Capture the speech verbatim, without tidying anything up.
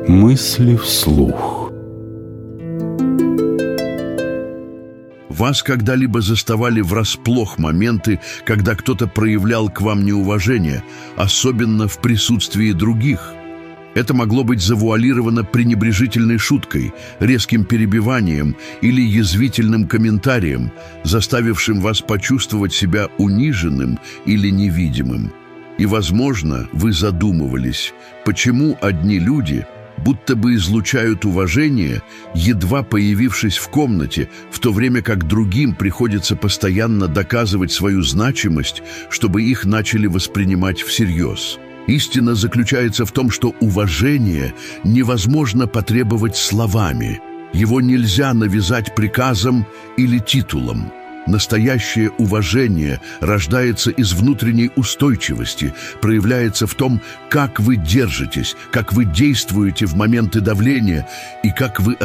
Мысли вслух. Вас когда-либо заставали врасплох моменты, когда кто-то проявлял к вам неуважение, особенно в присутствии других? Это могло быть завуалировано пренебрежительной шуткой, резким перебиванием или язвительным комментарием, заставившим вас почувствовать себя униженным или невидимым. И, возможно, вы задумывались, почему одни люди будто бы излучают уважение, едва появившись в комнате, в то время как другим приходится постоянно доказывать свою значимость, чтобы их начали воспринимать всерьез. Истина заключается в том, что уважение невозможно потребовать словами, его нельзя навязать приказом или титулом. Настоящее уважение рождается из внутренней устойчивости, проявляется в том, как вы держитесь, как вы действуете в моменты давления и как вы